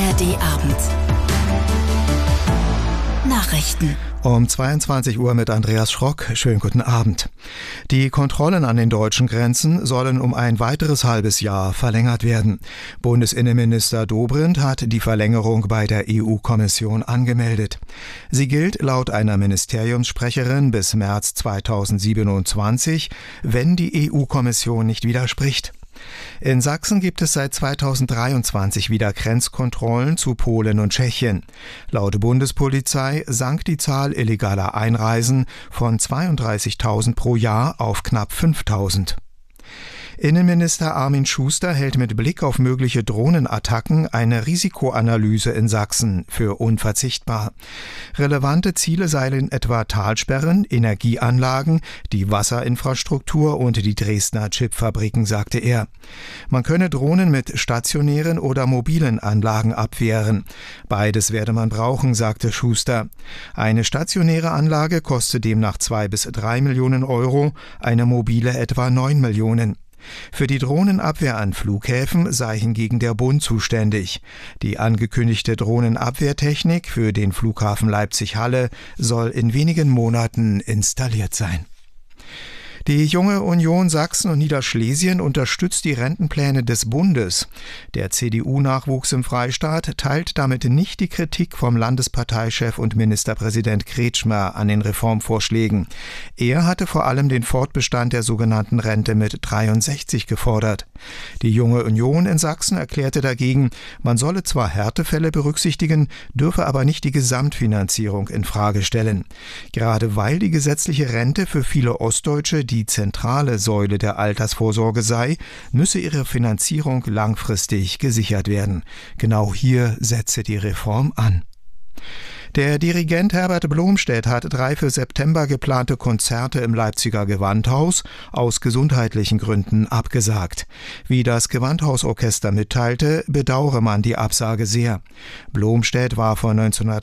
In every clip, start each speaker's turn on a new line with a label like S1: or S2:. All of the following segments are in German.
S1: ARD-Abend. Nachrichten.
S2: Um 22 Uhr mit Andreas Schrock. Schönen guten Abend. Die Kontrollen an den deutschen Grenzen sollen um ein weiteres halbes Jahr verlängert werden. Bundesinnenminister Dobrindt hat die Verlängerung bei der EU-Kommission angemeldet. Sie gilt laut einer Ministeriumssprecherin bis März 2027, wenn die EU-Kommission nicht widerspricht. In Sachsen gibt es seit 2023 wieder Grenzkontrollen zu Polen und Tschechien. Laut Bundespolizei sank die Zahl illegaler Einreisen von 32.000 pro Jahr auf knapp 5.000. Innenminister Armin Schuster hält mit Blick auf mögliche Drohnenattacken eine Risikoanalyse in Sachsen für unverzichtbar. Relevante Ziele seien etwa Talsperren, Energieanlagen, die Wasserinfrastruktur und die Dresdner Chipfabriken, sagte er. Man könne Drohnen mit stationären oder mobilen Anlagen abwehren. Beides werde man brauchen, sagte Schuster. Eine stationäre Anlage koste demnach 2 bis 3 Millionen Euro, eine mobile etwa 9 Millionen. Für die Drohnenabwehr an Flughäfen sei hingegen der Bund zuständig. Die angekündigte Drohnenabwehrtechnik für den Flughafen Leipzig-Halle soll in wenigen Monaten installiert sein. Die Junge Union Sachsen und Niederschlesien unterstützt die Rentenpläne des Bundes. Der CDU-Nachwuchs im Freistaat teilt damit nicht die Kritik vom Landesparteichef und Ministerpräsident Kretschmer an den Reformvorschlägen. Er hatte vor allem den Fortbestand der sogenannten Rente mit 63 gefordert. Die Junge Union in Sachsen erklärte dagegen, man solle zwar Härtefälle berücksichtigen, dürfe aber nicht die Gesamtfinanzierung in Frage stellen. Gerade weil die gesetzliche Rente für viele Ostdeutsche die zentrale Säule der Altersvorsorge sei, müsse ihre Finanzierung langfristig gesichert werden. Genau hier setze die Reform an. Der Dirigent Herbert Blomstedt hat 3 für September geplante Konzerte im Leipziger Gewandhaus aus gesundheitlichen Gründen abgesagt. Wie das Gewandhausorchester mitteilte, bedauere man die Absage sehr. Blomstedt war von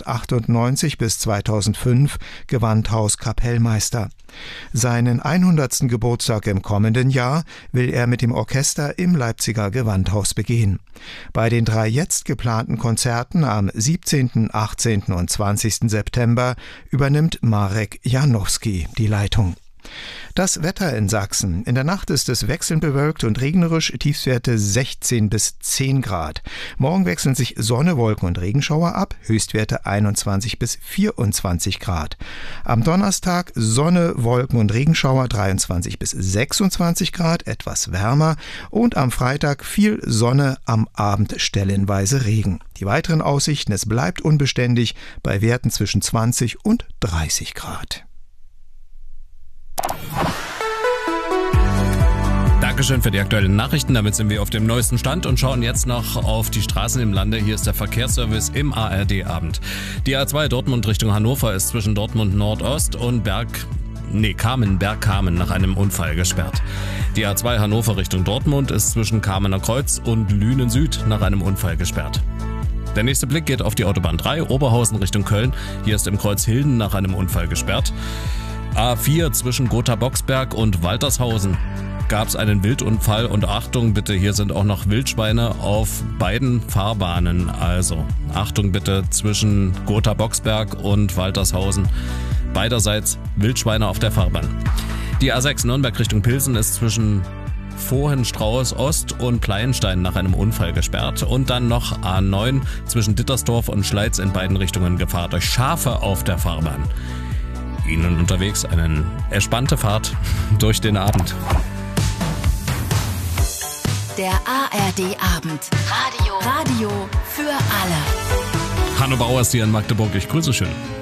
S2: 1998 bis 2005 Gewandhauskapellmeister. Seinen 100. Geburtstag im kommenden Jahr will er mit dem Orchester im Leipziger Gewandhaus begehen. Bei den 3 jetzt geplanten Konzerten am 17., 18. und 20. September übernimmt Marek Janowski die Leitung. Das Wetter in Sachsen. In der Nacht ist es wechselnd bewölkt und regnerisch, Tiefstwerte 16 bis 10 Grad. Morgen wechseln sich Sonne, Wolken und Regenschauer ab, Höchstwerte 21 bis 24 Grad. Am Donnerstag Sonne, Wolken und Regenschauer 23 bis 26 Grad, etwas wärmer. Und am Freitag viel Sonne, am Abend stellenweise Regen. Die weiteren Aussichten, es bleibt unbeständig bei Werten zwischen 20 und 30 Grad.
S3: Dankeschön für die aktuellen Nachrichten. Damit sind wir auf dem neuesten Stand und schauen jetzt noch auf die Straßen im Lande. Hier ist der Verkehrsservice im ARD-Abend. Die A2 Dortmund Richtung Hannover ist zwischen Dortmund Nordost und Bergkamen nach einem Unfall gesperrt. Die A2 Hannover Richtung Dortmund ist zwischen Kamener Kreuz und Lünen Süd nach einem Unfall gesperrt. Der nächste Blick geht auf die Autobahn 3 Oberhausen Richtung Köln. Hier ist im Kreuz Hilden nach einem Unfall gesperrt. A4 zwischen Gotha-Boxberg und Waltershausen gab es einen Wildunfall und Achtung bitte, hier sind auch noch Wildschweine auf beiden Fahrbahnen. Also Achtung bitte zwischen Gotha-Boxberg und Waltershausen. Beiderseits Wildschweine auf der Fahrbahn. Die A6 Nürnberg Richtung Pilsen ist zwischen Vohenstrauß Ost und Pleinstein nach einem Unfall gesperrt. Und dann noch A9 zwischen Dittersdorf und Schleiz in beiden Richtungen Gefahr durch Schafe auf der Fahrbahn. Ihnen unterwegs eine entspannte Fahrt durch den Abend.
S1: Der ARD-Abend. Radio für alle.
S3: Hanno Bauer ist hier in Magdeburg. Ich grüße schön.